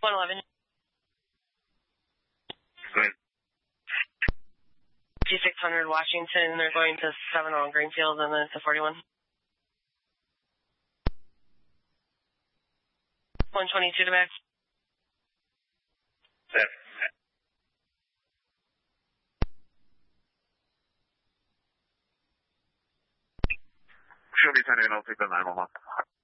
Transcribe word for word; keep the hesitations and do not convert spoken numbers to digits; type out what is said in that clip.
one eleven. Good. G six hundred Washington, they're going to seven on Greenfield, and then it's a forty-one. one twenty-two to back. Set. She'll be sending an I'll take the nine one one.